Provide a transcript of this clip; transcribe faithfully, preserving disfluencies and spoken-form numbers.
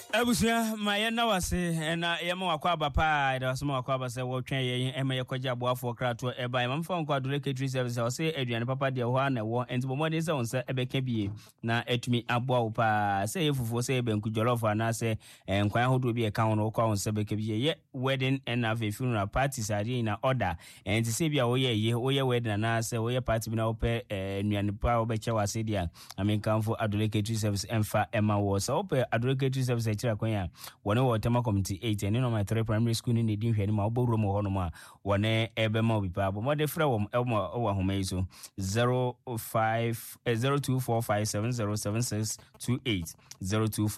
Abusia my na wase na yema wakwa bapa da so wakwa ba se wo twen ye ema ye kwaja boafo krato e ba mam fa nkwa dole catering service o se aduane papa de ho na wo enti bomo de se won se ebeka bie na etumi aboa wo pa se ye fufuo se be nku jollof na se nkwan hodo bi e ka wono kwa won se beka bie ye wedding and a funeral party sare na order enti se bia wo ye ye wo ye wedding na se wo ye party bi na wo pe nuane pa wo be che wase dia amenkanfo adole catering service emfa ema wo se wo pe adole catering service kira kwanya wone wo tema community eight ene no my three primary school ni din hwani ma obo room ho no ma wone ebe ma obi pa bo mo de frɛ wo wo ahoma yi so zero five zero two four five seven zero seven six two eight zero two